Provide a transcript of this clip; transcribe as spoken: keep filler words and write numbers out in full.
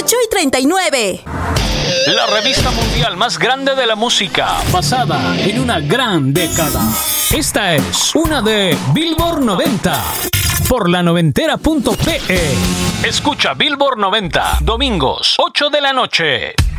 ocho y treinta y nueve. La revista mundial más grande de la música, basada en una gran década. Esta es una de Billboard noventa por la noventera punto pe. Escucha Billboard noventa, domingos, ocho de la noche.